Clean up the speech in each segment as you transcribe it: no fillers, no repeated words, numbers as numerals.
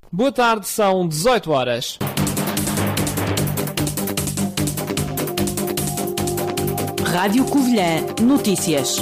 Boa tarde, são 18 horas. Rádio Covilhã Notícias.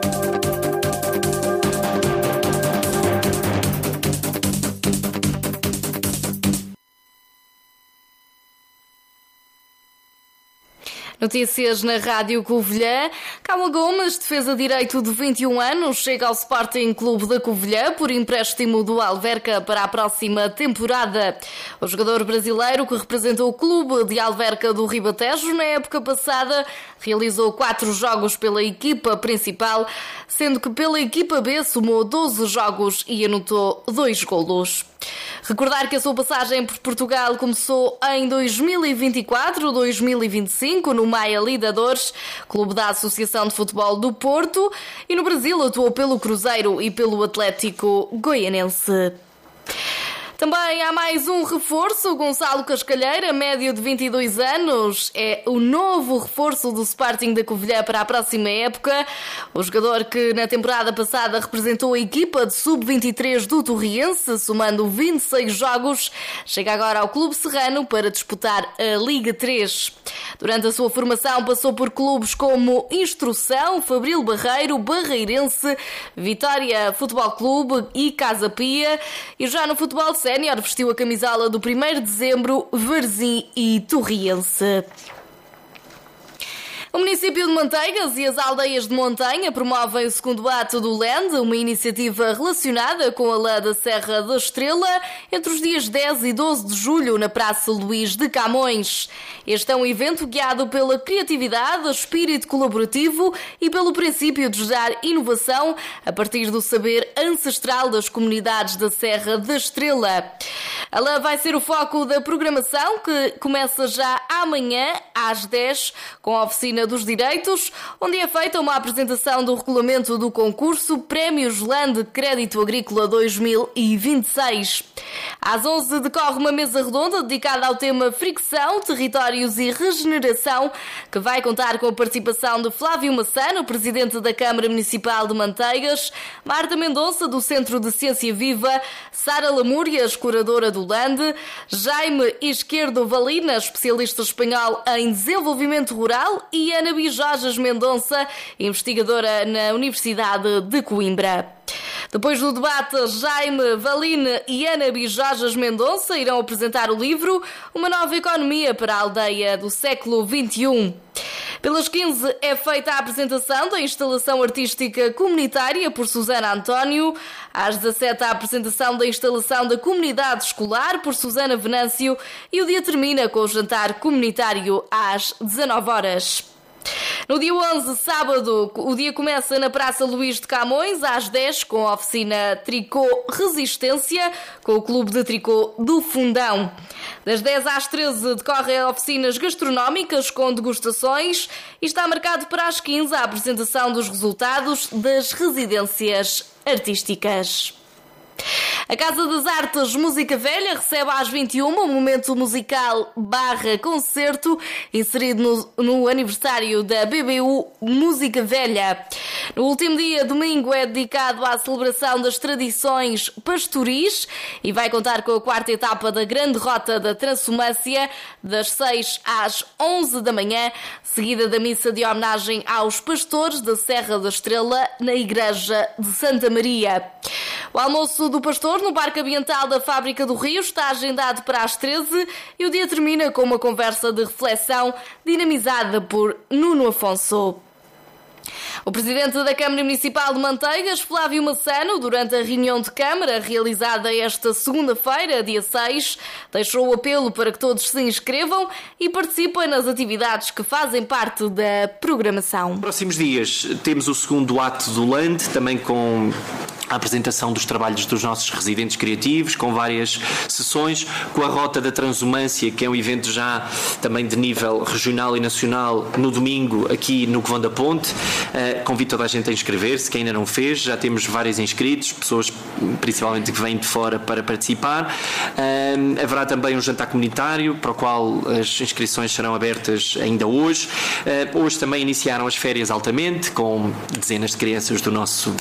Notícias na Rádio Covilhã. Calma Gomes, defesa direito de 21 anos, chega ao Sporting Clube da Covilhã por empréstimo do Alverca para a próxima temporada. O jogador brasileiro que representou o clube de Alverca do Ribatejo na época passada realizou 4 jogos pela equipa principal, sendo que pela equipa B somou 12 jogos e anotou 2 golos. Recordar que a sua passagem por Portugal começou em 2024-2025 no Maia Lidadores, clube da Associação de Futebol do Porto, e no Brasil atuou pelo Cruzeiro e pelo Atlético Goianense. Também há mais um reforço. Gonçalo Cascalheira, médio de 22 anos, é o novo reforço do Sporting da Covilhã para a próxima época. O jogador que na temporada passada representou a equipa de sub-23 do Torriense, somando 26 jogos, chega agora ao Clube Serrano para disputar a Liga 3. Durante a sua formação passou por clubes como Instrução, Fabril Barreiro, Barreirense, Vitória Futebol Clube e Casa Pia, e já no futebol sénior vestiu a camisola do 1º de dezembro, Varzim e Torriense. O município de Manteigas e as aldeias de montanha promovem o 2º ato do Land, uma iniciativa relacionada com a lã da Serra da Estrela, entre os dias 10 e 12 de julho na Praça Luís de Camões. Este é um evento guiado pela criatividade, espírito colaborativo e pelo princípio de gerar inovação a partir do saber ancestral das comunidades da Serra da Estrela. A lã vai ser o foco da programação, que começa já amanhã às 10, com a oficina dos direitos, onde é feita uma apresentação do regulamento do concurso Prémios Land Crédito Agrícola 2026. Às 11 decorre uma mesa redonda dedicada ao tema fricção, territórios e regeneração, que vai contar com a participação de Flávio Massano, presidente da Câmara Municipal de Manteigas, Marta Mendonça, do Centro de Ciência Viva, Sara Lamúrias, curadora do Land, Jaime Izquierdo Valina, especialista espanhol em desenvolvimento rural, e Ana Bijojas Mendonça, investigadora na Universidade de Coimbra. Depois do debate, Jaime Valina e Ana Bijojas Mendonça irão apresentar o livro Uma Nova Economia para a Aldeia do Século XXI. Pelas 15 é feita a apresentação da instalação artística comunitária por Susana António. Às 17 a apresentação da instalação da comunidade escolar por Susana Venâncio, e o dia termina com o jantar comunitário às 19 horas. No dia 11, sábado, o dia começa na Praça Luís de Camões, às 10, com a oficina Tricô Resistência, com o Clube de Tricô do Fundão. Das 10 às 13 decorrem oficinas gastronómicas com degustações, e está marcado para as 15 a apresentação dos resultados das residências artísticas. A Casa das Artes Música Velha recebe às 21 um momento musical / concerto inserido no aniversário da BBU Música Velha. No último dia, domingo, é dedicado à celebração das tradições pastoris e vai contar com a 4ª etapa da Grande Rota da Transumância, das 6 às 11 da manhã, seguida da missa de homenagem aos pastores da Serra da Estrela na Igreja de Santa Maria. O almoço do pastor no Parque Ambiental da Fábrica do Rio está agendado para as 13 e o dia termina com uma conversa de reflexão dinamizada por Nuno Afonso. O presidente da Câmara Municipal de Manteigas, Flávio Massano, durante a reunião de Câmara realizada esta segunda-feira, dia 6, deixou o apelo para que todos se inscrevam e participem nas atividades que fazem parte da programação. Nos próximos dias temos o 2º ato do Land, também com a apresentação dos trabalhos dos nossos residentes criativos, com várias sessões, com a Rota da Transumância, que é um evento já também de nível regional e nacional, no domingo aqui no Covão da Ponte. Convido toda a gente a inscrever-se, quem ainda não fez. Já temos vários inscritos, pessoas principalmente que vêm de fora para participar. Haverá também um jantar comunitário, para o qual as inscrições serão abertas ainda hoje. Hoje também iniciaram as férias altamente, com dezenas de crianças do nosso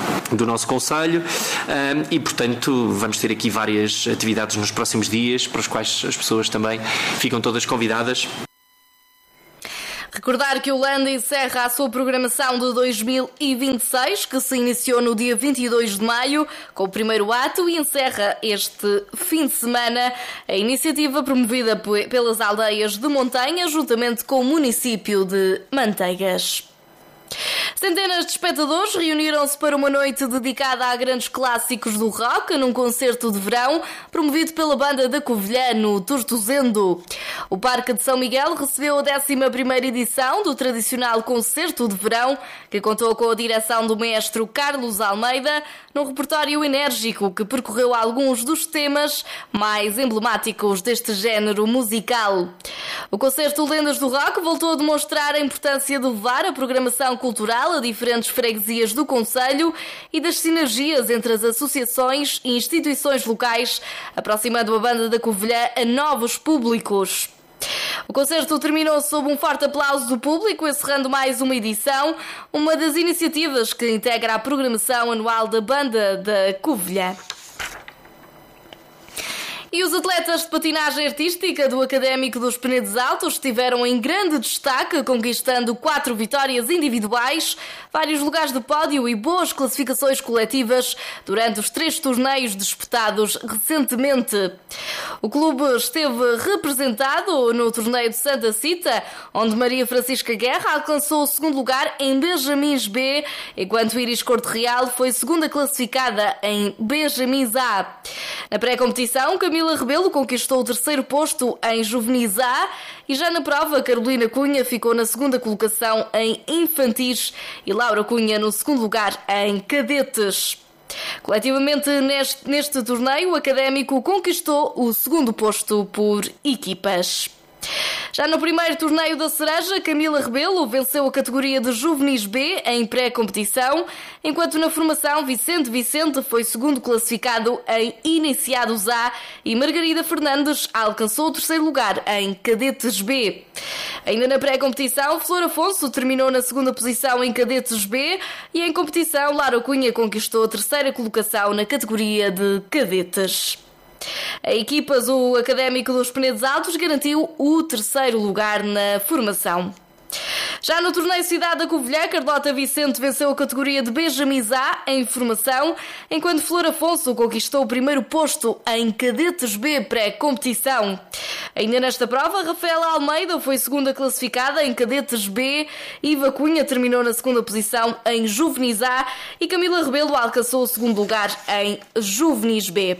do nosso concelho, e portanto vamos ter aqui várias atividades nos próximos dias, para as quais as pessoas também ficam todas convidadas. Recordar que o Land encerra a sua programação de 2026, que se iniciou no dia 22 de maio, com o primeiro ato, e encerra este fim de semana a iniciativa promovida pelas aldeias de montanha, juntamente com o município de Manteigas. Centenas de espectadores reuniram-se para uma noite dedicada a grandes clássicos do rock, num concerto de verão promovido pela banda da Covilhã no Tortozendo. O Parque de São Miguel recebeu a 11ª edição do tradicional concerto de verão, que contou com a direção do maestro Carlos Almeida, num repertório enérgico que percorreu alguns dos temas mais emblemáticos deste género musical. O concerto Lendas do Rock voltou a demonstrar a importância de levar a programação cultural a diferentes freguesias do concelho e das sinergias entre as associações e instituições locais, aproximando a banda da Covilhã a novos públicos. O concerto terminou sob um forte aplauso do público, encerrando mais uma edição, uma das iniciativas que integra a programação anual da banda da Covilhã. E os atletas de patinagem artística do Académico dos Penedos Altos estiveram em grande destaque, conquistando 4 vitórias individuais, vários lugares de pódio e boas classificações coletivas durante os 3 torneios disputados recentemente. O clube esteve representado no torneio de Santa Cita, onde Maria Francisca Guerra alcançou o 2º lugar em Benjamins B, enquanto Iris Corte Real foi 2ª classificada em Benjamins A. Na pré-competição, Camila Rebelo conquistou o 3º posto em Juvenis A, e já na prova, Carolina Cunha ficou na 2ª colocação em Infantis e Laura Cunha no 2º lugar em Cadetes. Coletivamente, neste torneio, o Académico conquistou o 2º posto por equipas. Já no primeiro torneio da Cereja, Camila Rebelo venceu a categoria de Juvenis B em pré-competição, enquanto na formação Vicente foi 2º classificado em Iniciados A e Margarida Fernandes alcançou o 3º lugar em Cadetes B. Ainda na pré-competição, Flor Afonso terminou na 2ª posição em Cadetes B e em competição, Laura Cunha conquistou a 3ª colocação na categoria de Cadetes. A equipas, o Académico dos Penedos Altos garantiu o 3º lugar na formação. Já no torneio Cidade da Covilhã, Carlota Vicente venceu a categoria de Benjamins A em formação, enquanto Flor Afonso conquistou o 1º posto em Cadetes B pré-competição. Ainda nesta prova, Rafaela Almeida foi 2ª classificada em Cadetes B, Iva Cunha terminou na 2ª posição em Juvenis A e Camila Rebelo alcançou o 2º lugar em Juvenis B.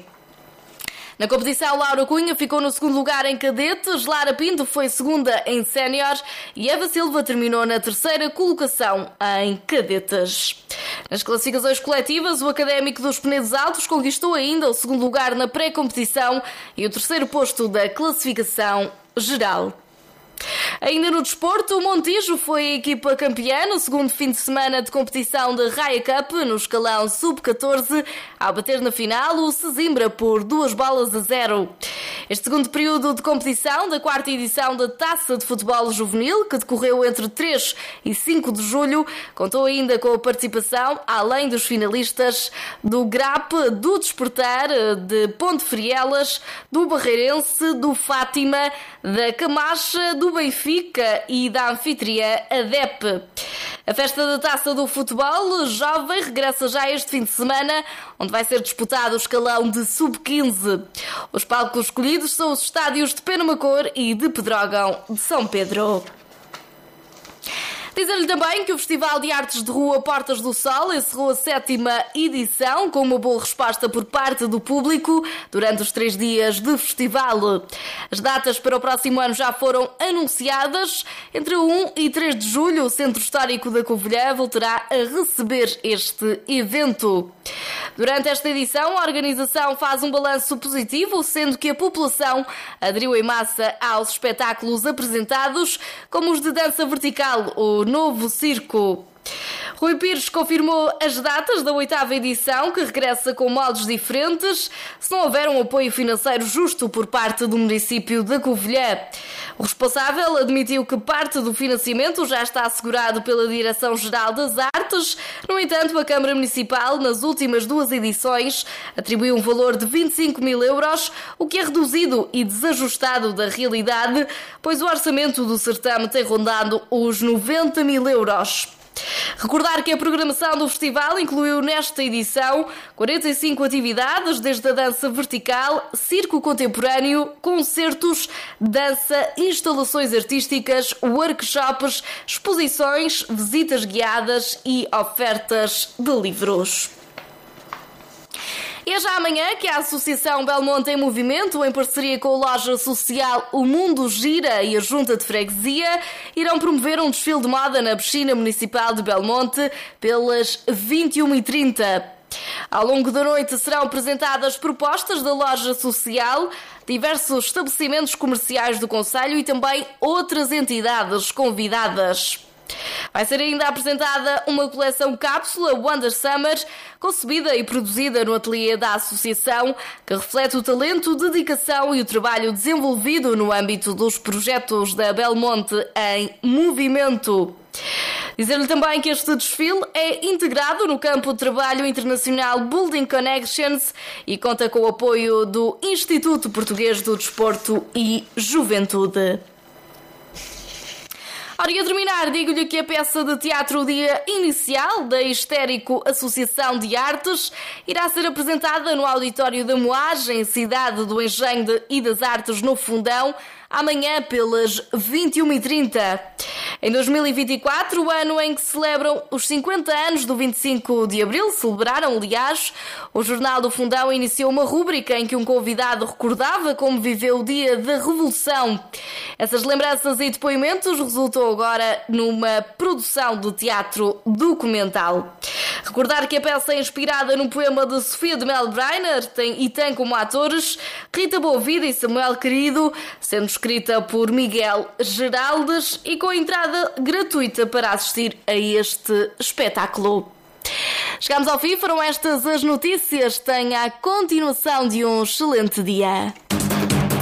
Na competição, Laura Cunha ficou no 2º lugar em cadetes, Lara Pinto foi 2ª em séniores e Eva Silva terminou na 3ª colocação em cadetes. Nas classificações coletivas, o Académico dos Penedos Altos conquistou ainda o 2º lugar na pré-competição e o 3º posto da classificação geral. Ainda no desporto, o Montijo foi a equipa campeã no 2º fim de semana de competição da Raia Cup no escalão sub-14, ao bater na final o Sesimbra por 2-0. Este 2º período de competição da 4ª edição da Taça de Futebol Juvenil, que decorreu entre 3 e 5 de julho, contou ainda com a participação, além dos finalistas, do GRAP, do Despertar, de Ponte Frielas, do Barreirense, do Fátima, da Camacha, do Benfica e da anfitriã ADEP. A festa da Taça do Futebol Jovem regressa já este fim de semana, onde vai ser disputado o escalão de sub-15. Os palcos escolhidos são os estádios de Penamacor e de Pedrógão de São Pedro. Dizer-lhe também que o Festival de Artes de Rua Portas do Sol encerrou a 7ª edição com uma boa resposta por parte do público durante os 3 dias de festival. As datas para o próximo ano já foram anunciadas. Entre 1 e 3 de julho, o Centro Histórico da Covilhã voltará a receber este evento. Durante esta edição, a organização faz um balanço positivo, sendo que a população aderiu em massa aos espetáculos apresentados, como os de dança vertical, o Novo Circo. Rui Pires confirmou as datas da 8ª edição, que regressa com moldes diferentes, se não houver um apoio financeiro justo por parte do município de Covilhã. O responsável admitiu que parte do financiamento já está assegurado pela Direção-Geral das Artes. No entanto, a Câmara Municipal, nas últimas 2 edições, atribuiu um valor de 25 mil euros, o que é reduzido e desajustado da realidade, pois o orçamento do certame tem rondado os 90 mil euros. Recordar que a programação do festival incluiu nesta edição 45 atividades, desde a dança vertical, circo contemporâneo, concertos, dança, instalações artísticas, workshops, exposições, visitas guiadas e ofertas de livros. E é já amanhã que a Associação Belmonte em Movimento, em parceria com a loja social O Mundo Gira e a Junta de Freguesia, irão promover um desfile de moda na piscina municipal de Belmonte pelas 21h30. Ao longo da noite serão apresentadas propostas da loja social, diversos estabelecimentos comerciais do concelho e também outras entidades convidadas. Vai ser ainda apresentada uma coleção cápsula Wonder Summer, concebida e produzida no ateliê da Associação, que reflete o talento, dedicação e o trabalho desenvolvido no âmbito dos projetos da Belmonte em Movimento. Dizer-lhe também que este desfile é integrado no campo de trabalho internacional Building Connections e conta com o apoio do Instituto Português do Desporto e Juventude. Ora, e a terminar, digo-lhe que a peça de teatro Dia Inicial da Histérico Associação de Artes irá ser apresentada no Auditório da Moagem, cidade do Engenho e das Artes, no Fundão, amanhã pelas 21h30. Em 2024, o ano em que celebram os 50 anos do 25 de Abril, celebraram, aliás, o Jornal do Fundão iniciou uma rúbrica em que um convidado recordava como viveu o dia da Revolução. Essas lembranças e depoimentos resultou agora numa produção de teatro documental. Recordar que a peça é inspirada num poema de Sofia de Melbrenner e tem como atores Rita Boavida e Samuel Querido, sendo escrita por Miguel Geraldes e com entrada gratuita para assistir a este espetáculo. Chegamos ao fim, foram estas as notícias. Tenha a continuação de um excelente dia.